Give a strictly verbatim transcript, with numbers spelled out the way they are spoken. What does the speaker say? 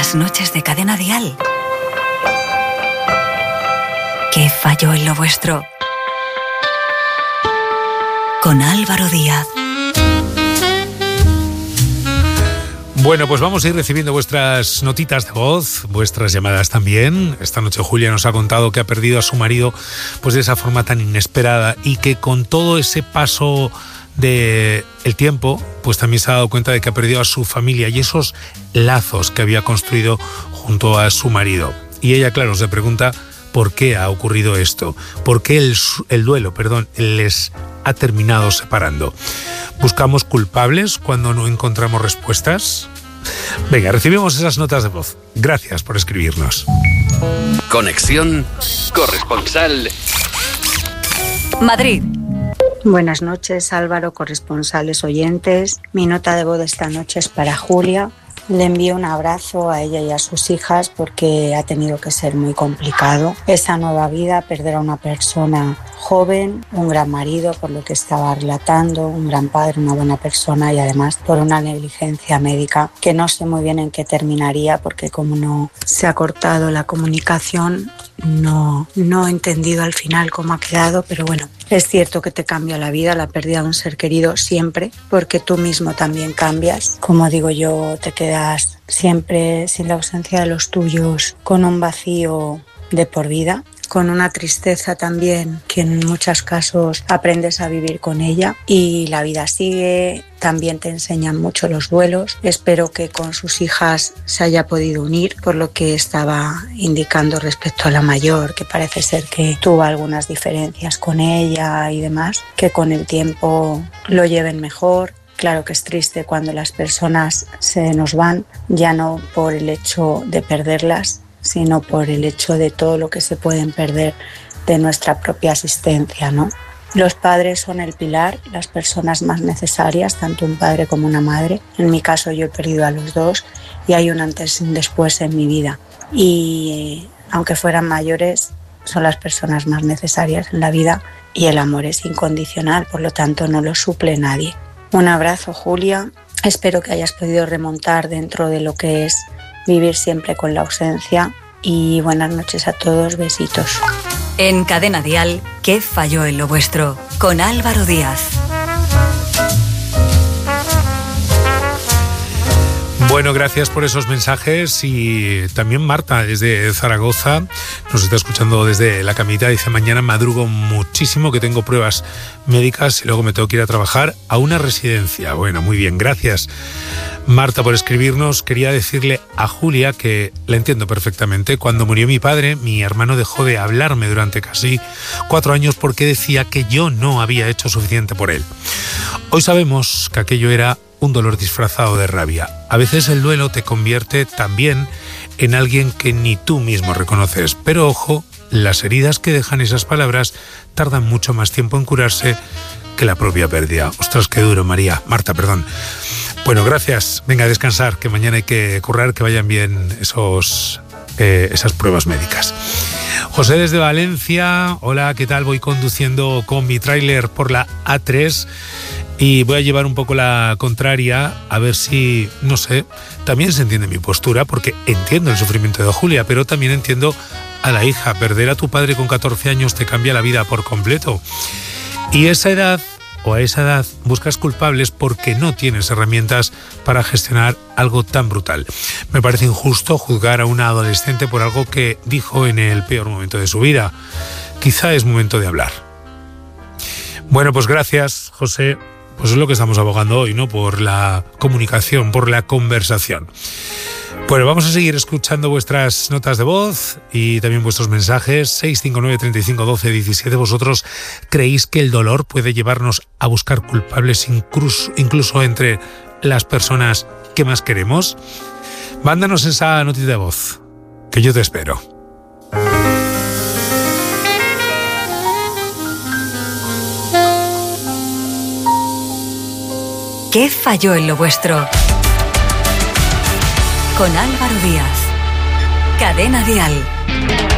Las noches de Cadena Dial. ¿Qué falló en lo vuestro? Con Álvaro Díaz. Bueno, pues vamos a ir recibiendo vuestras notitas de voz, vuestras llamadas también. Esta noche Julia nos ha contado que ha perdido a su marido pues de esa forma tan inesperada y que con todo ese paso de el tiempo, pues también se ha dado cuenta de que ha perdido a su familia y esos lazos que había construido junto a su marido. Y ella, claro, se pregunta por qué ha ocurrido esto, por qué el, el duelo, perdón, les ha terminado separando. ¿Buscamos culpables cuando no encontramos respuestas? Venga, recibimos esas notas de voz. Gracias por escribirnos. Conexión corresponsal Madrid. Buenas noches, Álvaro, corresponsales oyentes. Mi nota de voz esta noche es para Julia. Le envío un abrazo a ella y a sus hijas porque ha tenido que ser muy complicado esa nueva vida, perder a una persona joven, un gran marido, por lo que estaba relatando, un gran padre, una buena persona y además por una negligencia médica que no sé muy bien en qué terminaría porque como no se ha cortado la comunicación, no, no he entendido al final cómo ha quedado, pero bueno, es cierto que te cambia la vida, la pérdida de un ser querido siempre, porque tú mismo también cambias. Como digo yo, te quedas siempre sin la ausencia de los tuyos, con un vacío de por vida, con una tristeza también que en muchos casos aprendes a vivir con ella y la vida sigue, también te enseñan mucho los duelos. Espero que con sus hijas se haya podido unir, por lo que estaba indicando respecto a la mayor, que parece ser que tuvo algunas diferencias con ella y demás, que con el tiempo lo lleven mejor. Claro que es triste cuando las personas se nos van, ya no por el hecho de perderlas, sino por el hecho de todo lo que se pueden perder de nuestra propia existencia, ¿no? Los padres son el pilar, las personas más necesarias, tanto un padre como una madre. En mi caso yo he perdido a los dos y hay un antes y un después en mi vida. Y aunque fueran mayores, son las personas más necesarias en la vida y el amor es incondicional, por lo tanto no lo suple nadie. Un abrazo, Julia. Espero que hayas podido remontar dentro de lo que es vivir siempre con la ausencia y buenas noches a todos, besitos. En Cadena Dial, ¿qué falló en lo vuestro? Con Álvaro Díaz. Bueno, gracias por esos mensajes y también Marta desde Zaragoza nos está escuchando desde la camita, dice mañana madrugo muchísimo que tengo pruebas médicas y luego me tengo que ir a trabajar a una residencia. Bueno, muy bien, gracias Marta por escribirnos. Quería decirle a Julia que la entiendo perfectamente. Cuando murió mi padre, mi hermano dejó de hablarme durante casi cuatro años porque decía que yo no había hecho suficiente por él. Hoy sabemos que aquello era un dolor disfrazado de rabia. A veces el duelo te convierte también en alguien que ni tú mismo reconoces. Pero ojo, las heridas que dejan esas palabras tardan mucho más tiempo en curarse que la propia pérdida. Ostras, qué duro, María. Marta, perdón. Bueno, gracias. Venga a descansar, que mañana hay que currar, que vayan bien esos, eh, esas pruebas médicas. José desde Valencia. Hola, ¿qué tal? Voy conduciendo con mi tráiler por la A tres y voy a llevar un poco la contraria a ver si, no sé, también se entiende mi postura, porque entiendo el sufrimiento de Julia, pero también entiendo a la hija. Perder a tu padre con catorce años te cambia la vida por completo. Y esa edad, o a esa edad, buscas culpables porque no tienes herramientas para gestionar algo tan brutal. Me parece injusto juzgar a una adolescente por algo que dijo en el peor momento de su vida. Quizá es momento de hablar. Bueno, pues gracias, José. Pues es lo que estamos abogando hoy, ¿no? Por la comunicación, por la conversación. Bueno, vamos a seguir escuchando vuestras notas de voz y también vuestros mensajes. seis cinco nueve, treinta y cinco, doce, diecisiete. ¿Vosotros creéis que el dolor puede llevarnos a buscar culpables incluso, incluso entre las personas que más queremos? Mándanos esa notita de voz, que yo te espero. ¿Qué falló en lo vuestro? Con Álvaro Díaz. Cadena Dial.